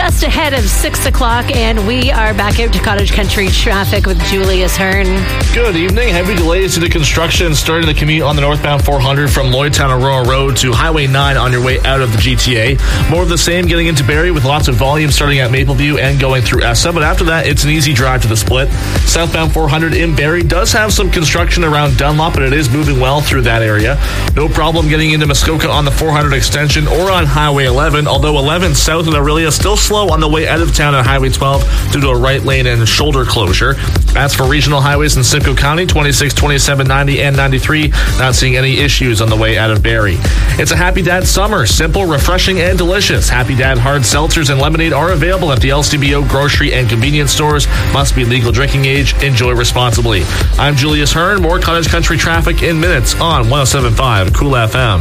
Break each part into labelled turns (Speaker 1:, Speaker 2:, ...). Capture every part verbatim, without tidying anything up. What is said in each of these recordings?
Speaker 1: just ahead of six o'clock, and we are back out to Cottage Country traffic with Julius Hearn.
Speaker 2: Good evening. Heavy delays due to construction starting the commute on the northbound four hundred from Lloydtown Aurora Road to Highway nine on your way out of the G T A. More of the same getting into Barrie with lots of volume starting at Mapleview and going through Essa, but after that, it's an easy drive to the split. Southbound four hundred in Barrie does have some construction around Dunlop, but it is moving well through that area. No problem getting into Muskoka on the four hundred extension or on Highway eleven, although eleven south of Orillia still slow on the way out of town at Highway twelve due to a right lane and shoulder closure. As for regional highways in Simcoe County, twenty-six, twenty-seven, ninety, and ninety-three, not seeing any issues on the way out of Barrie. It's a Happy Dad summer, simple, refreshing, and delicious. Happy Dad hard seltzers and lemonade are available at the L C B O grocery and convenience stores. Must be legal drinking age. Enjoy responsibly. I'm Julius Hearn. More Cottage Country traffic in minutes on one oh seven point five Cool F M.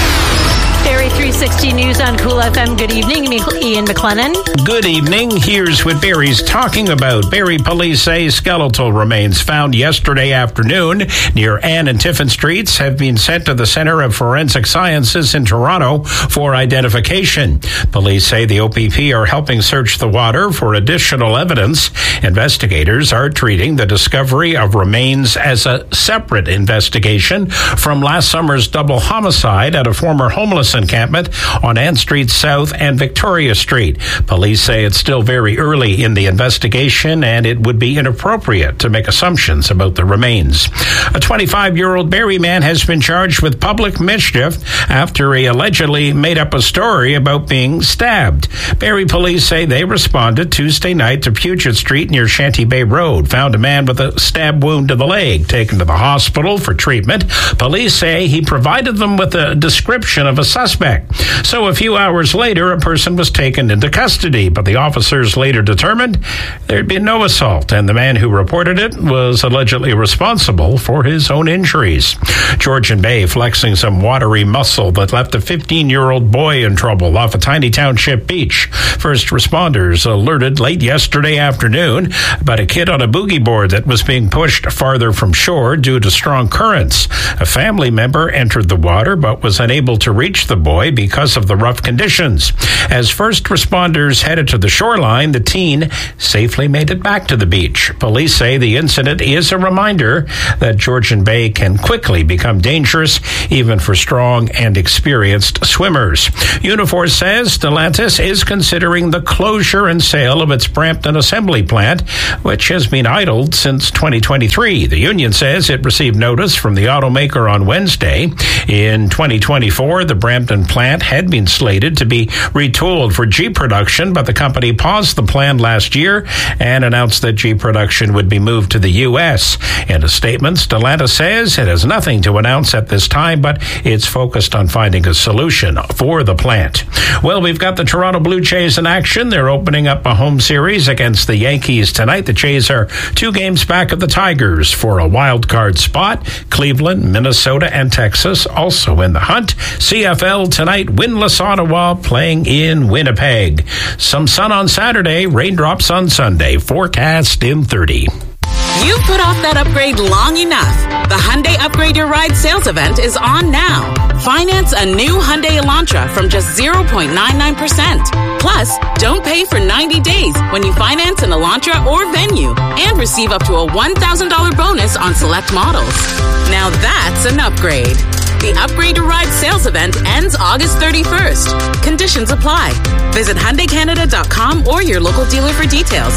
Speaker 1: Barrie three sixty News on Cool F M. Good evening, Ian McLennan.
Speaker 3: Good evening. Here's what Barrie's talking about. Barrie police say skeletal remains found yesterday afternoon near Ann and Tiffin Streets have been sent to the Centre of Forensic Sciences in Toronto for identification. Police say the O P P are helping search the water for additional evidence. Investigators are treating the discovery of remains as a separate investigation from last summer's double homicide at a former homeless encampment on Ann Street South and Victoria Street. Police say it's still very early in the investigation and it would be inappropriate to make assumptions about the remains. A twenty-five-year-old Barrie man has been charged with public mischief after he allegedly made up a story about being stabbed. Barrie police say they responded Tuesday night to Puget Street near Shanty Bay Road, found a man with a stab wound to the leg, taken to the hospital for treatment. Police say he provided them with a description of a suspect. So a few hours later, a person was taken into custody, but the officers later determined there'd been no assault, and the man who reported it was allegedly responsible for his own injuries. Georgian Bay flexing some watery muscle that left a fifteen-year-old boy in trouble off a tiny township beach. First responders alerted late yesterday afternoon about a kid on a boogie board that was being pushed farther from shore due to strong currents. A family member entered the water but was unable to reach the boy because of the rough conditions. As first responders headed to the shoreline, the teen safely made it back to the beach. Police say the incident is a reminder that Georgian Bay can quickly become dangerous, even for strong and experienced swimmers. Unifor says Stellantis is considering the closure and sale of its Brampton assembly plant, which has been idled since twenty twenty-three. The union says it received notice from the automaker on Wednesday. In twenty twenty-four, the Brampton plant had been slated to be retooled for Jeep production, but the company paused the plan last year and announced that Jeep production would be moved to the U S. In a statement, Stellantis says it has nothing to announce at this time, but it's focused on finding a solution for the plant. Well, we've got the Toronto Blue Jays in action. They're opening up a home series against the Yankees tonight. The Jays are two games back of the Tigers for a wild card spot. Cleveland, Minnesota, and Texas also in the hunt. C F L tonight, winless Ottawa playing in Winnipeg. Some sun on Saturday, raindrops on Sunday. Forecast in thirty.
Speaker 4: You've put off that upgrade long enough. The Hyundai Upgrade Your Ride sales event is on now. Finance a new Hyundai Elantra from just zero point nine nine percent. Plus, don't pay for ninety days when you finance an Elantra or Venue and receive up to a one thousand dollars bonus on select models. Now that's an upgrade. The Upgrade Your Ride sales event ends August thirty-first. Conditions apply. Visit Hyundai Canada dot com or your local dealer for details.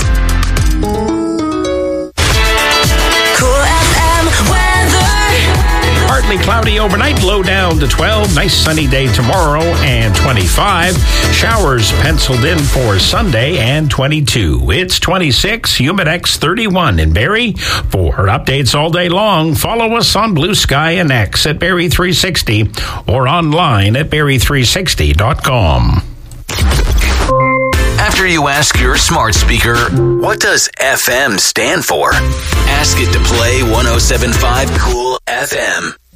Speaker 3: Partly cloudy overnight, low down to twelve. Nice sunny day tomorrow and twenty-five. Showers penciled in for Sunday and twenty-two. It's twenty-six, Humidex thirty-one in Barrie. For updates all day long, follow us on Blue Sky and X at Barrie three sixty or online at Barrie three sixty dot com.
Speaker 5: After you ask your smart speaker, what does F M stand for? Ask it to play one oh seven point five Cool F M.